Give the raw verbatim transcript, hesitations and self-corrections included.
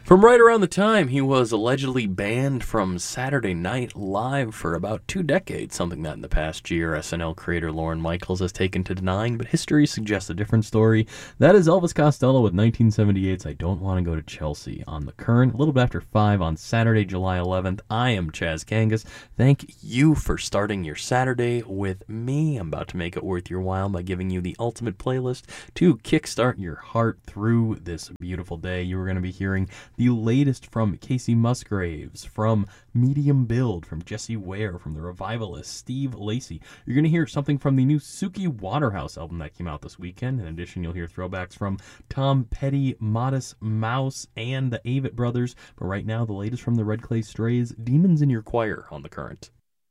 From right around the time he was allegedly banned from Saturday Night Live for about two decades, something that in the past year S N L creator Lorne Michaels has taken to denying, but history suggests a different story. That is Elvis Costello with nineteen seventy-eight's I Don't Want to Go to Chelsea on The Current, a little bit after five on Saturday, July eleventh. I am Chaz Kangas. Thank you for starting your Saturday with me. I'm about to make it worth your while by giving you the ultimate playlist to kickstart your heart through this beautiful day. You are going to be hearing the latest from Casey Musgraves, from Medium Build, from Jesse Ware, from The Revivalists, Steve Lacy. You're going to hear something from the new Suki Waterhouse album that came out this weekend. In addition, you'll hear throwbacks from Tom Petty, Modest Mouse, and the Avett Brothers. But right now, the latest from the Red Clay Strays, Demons in Your Choir on The Current.